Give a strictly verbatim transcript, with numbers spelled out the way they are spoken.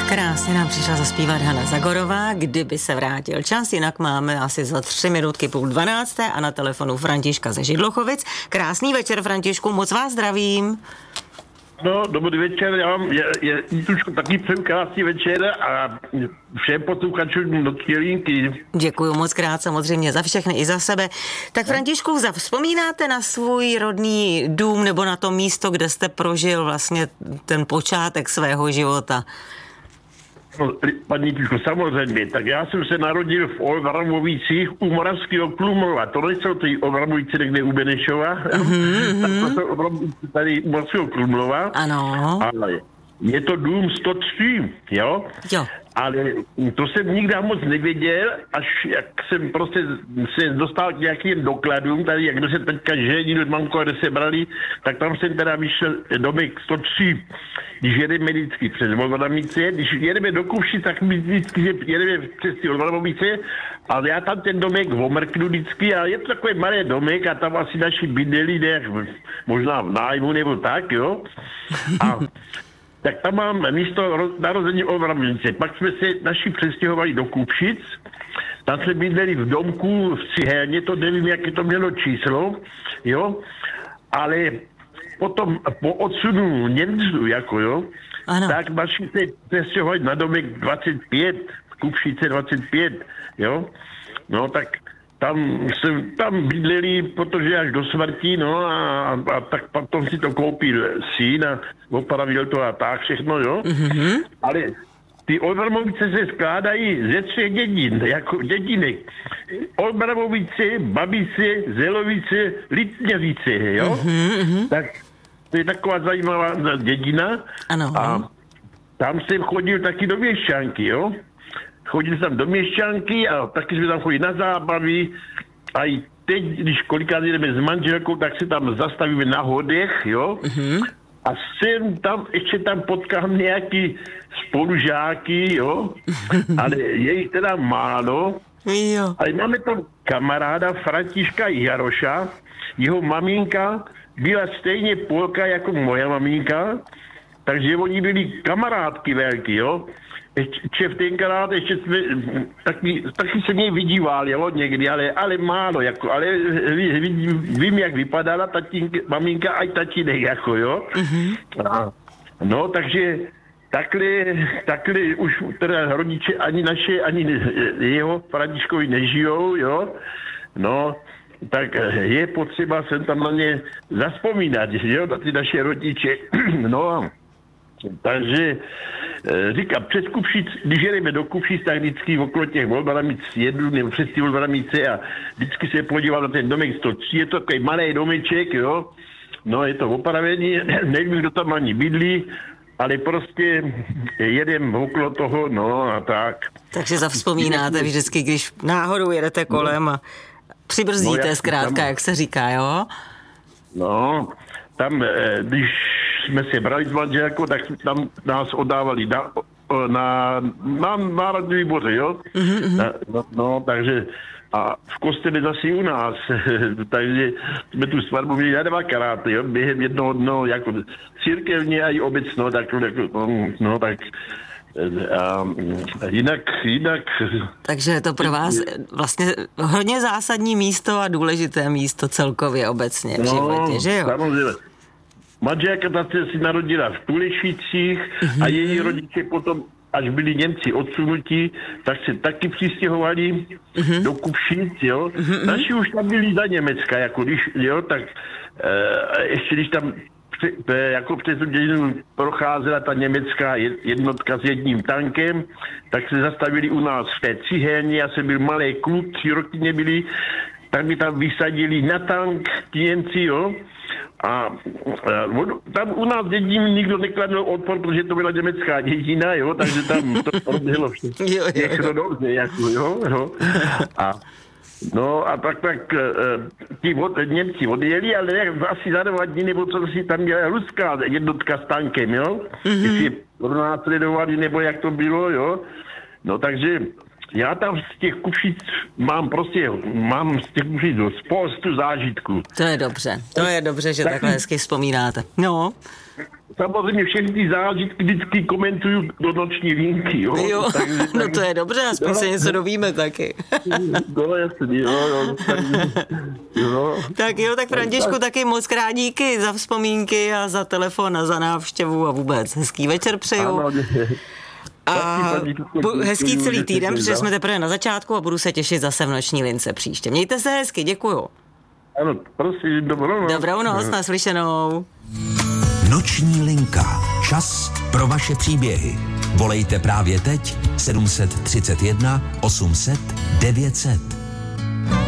Krásně nám přišla zaspívat Hana Zagorová, Kdyby se vrátil čas, jinak máme asi za tři minutky půl dvanácté a na telefonu Františka ze Židlochovic. Krásný večer, Františku, moc vás zdravím. No, dobrý večer, já mám, je, je, je taky přeju krásný večer a všem posluchačům do Kvělínky. Děkuju moc krát samozřejmě za všechny i za sebe. Tak Františku, vzpomínáte na svůj rodný dům nebo na to místo, kde jste prožil vlastně ten počátek svého života? No, paní Píško, samozřejmě, tak já jsem se narodil v Olbramovicích u Moravského Krumlova. To nejsou ty Olbramovice někde u Benešova. Mm-hmm. Tak to jsou Olbramovice tady u Moravského Krumlova. Ano. Ale je to dům sto tři, jo? Jo. Ale to jsem nikdy moc nevěděl, až jak jsem prostě se dostal k nějakým dokladům, tady jak se teďka žení do mamko, kde se brali, tak tam jsem teda vyšel domek sto tři, když jedeme vždycky přes Olbramovice, když jedeme do Kuvši, tak my vždycky jedeme přes ty Olbramovice, ale já tam ten domek omrknu vždycky a je to takový malý domek a tam asi naši bydleli, ne, možná v nájmu nebo tak, jo. A tak tam mám místo narození Olbramovice. Pak jsme se naši přestěhovali do Kupšic. Tam jsme bydleli v domku v Cihélně, to nevím, jaké to mělo číslo, jo. Ale potom po odsunu Němců, jako jo, ano. Tak naši se přestěhovali na domek dvacet pět, Kupšice dvacet pět, jo. No tak tam jsem tam bydleli, protože až do smrti, no a, a tak potom si to koupil syn a opravil to a tak všechno, jo. Mm-hmm. Ale ty Olbramovice se skládají ze třech dědin, jako dědinek. Olbramovice, Babice, Zelovice, Litňavice, jo. Mm-hmm. Tak to je taková zajímavá dědina. Ano. A tam jsem chodil taky do Měšťanky, jo. Chodil jsem do Měšťanky a taky jsme tam chodili na zábavy a i teď, když kolikrát jdeme s manželkou, tak se tam zastavíme na hodech, jo. Mm-hmm. A jsem tam, ještě tam potkám nějaký spolužáky, jo. Ale je jich teda málo. Jo. Ale máme tam kamaráda Františka Jaroša, jeho maminka byla stejně Polka jako moje maminka, takže oni byli kamarádky velký, jo. Ještě v tenkrát, ještě jsme, taky, taky se mě vydíval, jo, někdy, ale, ale málo, jako, ale vím, vím, jak vypadala tatínka, maminka a tatínek, jako, jo. Mm-hmm. A, no, takže takhle, takhle už teda rodiče ani naše, ani jeho Františkovi nežijou, jo. No, tak je potřeba sem tam na ně zaspomínat, jo, na ty naše rodiče, no. Takže říkám, přes Kupšic, když jedeme do Kupšic, tak vždycky okolo těch Olbramic jedu, nebo přes ty Olbramice a vždycky se podívám na ten domek sto tři, je to takový malý domeček, jo, no je to opravený, nevím, kdo tam ani bydlí, ale prostě jedem okolo toho, no a tak. Takže zavzpomínáte vždycky, když náhodou jedete kolem a přibrzdíte no, zkrátka, tam, jak se říká, jo? No, tam, když jsme se brali s manželkou, tak tam nás oddávali na, na, na národní boře, jo? Mm-hmm. Na, no, no, takže a v kostele zase u nás, takže jsme tu svatbu měli na dvakrát, jo? Během jednoho dno, jako církevně a i obecno, tak, no, no tak a jinak, jinak. Takže je to pro vás vlastně hodně zásadní místo a důležité místo celkově obecně v životě, no, že jo? Samozřejmě. Manželka zase si narodila v Tulešvicích mm-hmm. a její rodiče potom, až byli Němci odsunutí, tak se taky přistěhovali mm-hmm. do Kupšic, jo. Mm-hmm. Naši už tam byli za Německa, jako když, jo, tak e, ještě když tam pře, jako přes tu dějinu procházela ta německá jednotka s jedním tankem, tak se zastavili u nás v té Cihélně, já jsem byl malý kluk, tři roky nebyli, tak mi tam vysadili na tank ti Němci, jo. A, a tam u nás dědím nikdo nekladl odpor, protože to byla německá dědina, jo, takže tam to proběhlo všechno dobře, jako, jo, jo. A, no a tak, tak ti od, Němci odjeli, ale asi za dva dní, nebo co si tam měla ruská jednotka s tankem, jo, mm-hmm. Jestli pronásledovali, nebo jak to bylo, jo. No takže já tam z těch Kušic mám prostě, mám z těch Kušic spoustu zážitků. To je dobře, to je dobře, že tak takhle hezky vzpomínáte. No. Samozřejmě všechny ty zážitky vždycky komentuju do noční linky, jo. jo takže, no to je dobře, aspoň no, se něco dovíme taky. no jasný, jo, jo, tak, jo. Tak jo, tak Františku, taky moc krát díky za vzpomínky a za telefon a za návštěvu a vůbec hezký večer přeju. Ano, a hezký celý týden, protože jsme teprve na začátku a budu se těšit zase v noční lince příště. Mějte se hezky, děkuju. Ano, prosím, dobrou noc. Dobrou noc, naslyšenou. Noční linka. Čas pro vaše příběhy. Volejte právě teď sedm tři jedna osm set devět set.